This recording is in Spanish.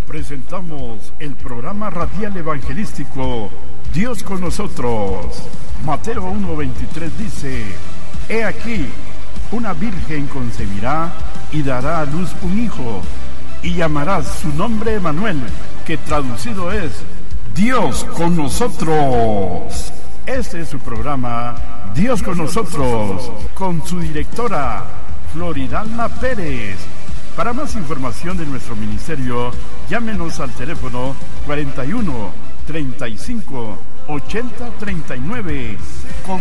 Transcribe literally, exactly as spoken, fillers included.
presentamos el programa radial evangelístico Dios con nosotros. Mateo uno veintitrés dice: He aquí, una virgen concebirá y dará a luz un hijo, y llamarás su nombre Emmanuel, que traducido es Dios con nosotros. Este es su programa Dios con nosotros, con su directora Floridalma Pérez. Para más información de nuestro ministerio, llámenos al teléfono cuarenta y uno, treinta y cinco, ochenta, treinta y nueve. Con